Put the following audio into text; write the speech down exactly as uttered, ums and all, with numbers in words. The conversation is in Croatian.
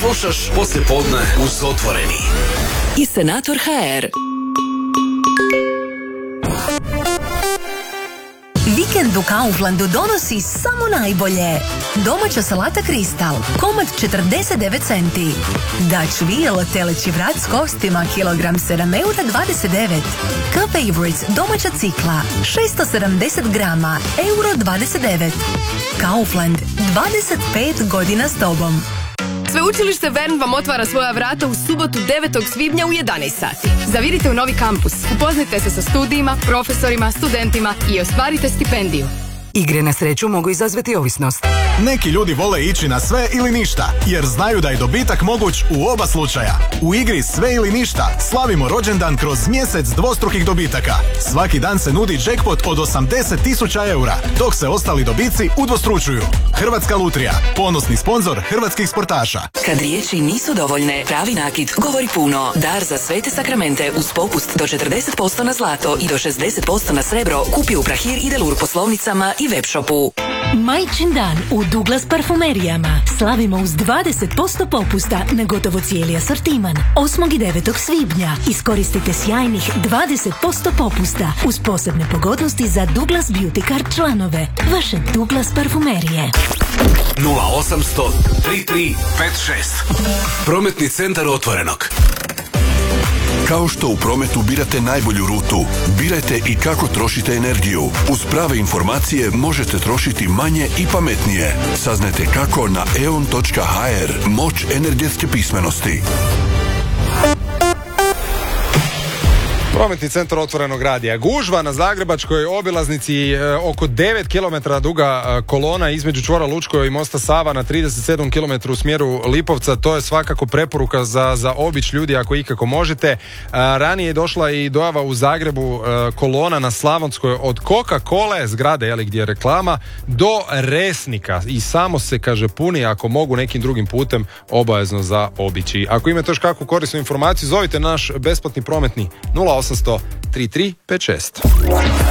Slušaš Poslijepodne uz Otvoreni. I Senator ha er. Vikend u Kauflandu donosi samo najbolje. Domaća salata Kristal, komad četrdeset devet centi. Dutch Wheel, teleći vrat s kostima, kilogram sedam eura dvadeset devet. K Favorites, domaća cikla, šesto sedamdeset grama, euro dvadeset devet. Kaufland, dvadeset pet godina s tobom. Sveučilište Vern vam otvara svoja vrata u subotu devetog svibnja u jedanaest sati. Zavirite u novi kampus, upoznajte se sa studijima, profesorima, studentima i ostvarite stipendiju. Igre na sreću mogu izazvati ovisnost. Neki ljudi vole ići na sve ili ništa, jer znaju da je dobitak moguć u oba slučaja. U igri Sve ili ništa slavimo rođendan kroz mjesec dvostrukih dobitaka. Svaki dan se nudi jackpot od osamdeset tisuća eura, dok se ostali dobici udvostručuju. Hrvatska lutrija, ponosni sponzor hrvatskih sportaša. Kad riječi nisu dovoljne, pravi nakit govori puno. Dar za svete sakramente uz popust do četrdeset posto na zlato i do šezdeset posto na srebro kupi u Prahir i Delur poslovnicama i web shopu. Majčin dan u Douglas parfumerijama. Slavimo uz dvadeset posto popusta na gotovo cijeli asortiman. osmog i devetog svibnja iskoristite sjajnih dvadeset posto popusta uz posebne pogodnosti za Douglas Beauty Card članove. Vaše Douglas parfumerije. nula osamsto tri tri pet šest. Prometni centar Otvorenog. Kao što u prometu birate najbolju rutu, birajte i kako trošite energiju. Uz prave informacije možete trošiti manje i pametnije. Saznajte kako na e on točka ha er. Moć energetske pismenosti. Prometni centar Otvorenog radija. Gužva na zagrebačkoj obilaznici, e, oko devet kilometara duga e, kolona između čvora Lučko i mosta Sava na trideset sedam kilometara u smjeru Lipovca. To je svakako preporuka za, za obić ljudi ako ikako možete. E, ranije je došla i dojava u Zagrebu e, kolona na Slavonskoj od Coca-Cole, zgrade jeli, gdje je reklama, do Resnika. I samo se, kaže, puni, ako mogu nekim drugim putem, obavezno za obići. Ako imate još kakvu korisnu informaciju, zovite naš besplatni prometni nula osamsto tri tri pet šest.